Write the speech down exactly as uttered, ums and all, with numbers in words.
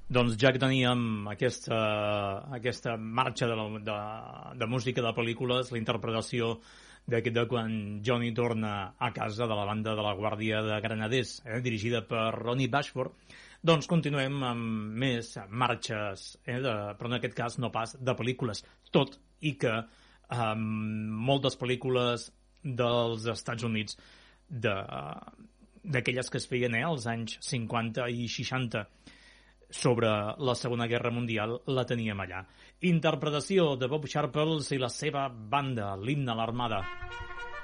Doncs ja que teníem aquesta, aquesta marxa de, la, de, de música de pel·lícules, la interpretació d'aquest de quan Johnny torna a casa de la banda de la Guàrdia de Granaders, eh, dirigida per Ronnie Bashford, doncs continuem amb més marxes, eh, de, però en aquest cas no pas de pel·lícules, tot i que eh, moltes pel·lícules dels Estats Units de, d'aquelles que es feien eh, als anys cinquanta i seixanta sobre la Segona Guerra Mundial, la teníem allà. Interpretació de Bob Sharples i la seva banda, l'himne a l'Armada.